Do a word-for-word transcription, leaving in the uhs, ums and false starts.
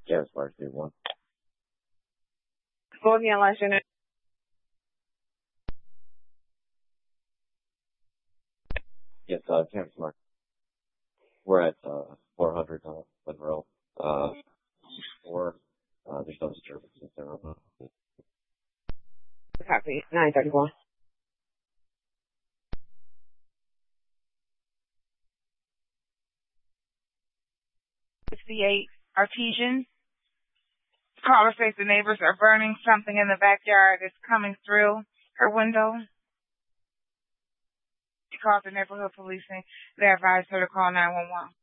Yes, varsity one. Go with me on lunch dinner. Yes, uh, Campus Mark. We're at, uh, four hundred, uh, Monroe. Uh, four, uh, there's no disturbances there. Copy. nine thirty-one. sixty-eight Artesian. Caller says the neighbors are burning something in the backyard. It's coming through her window. She called the neighborhood policing. They advised her to call nine one one.